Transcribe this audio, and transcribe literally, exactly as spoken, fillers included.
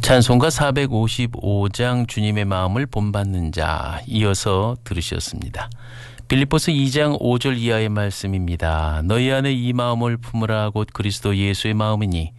찬송가 사백오십오 장 주님의 마음을 본받는 자 이어서 들으셨습니다. 빌립보서 이 장 오 절 이하의 말씀입니다. 너희 안에 이 마음을 품으라 곧 그리스도 예수의 마음이니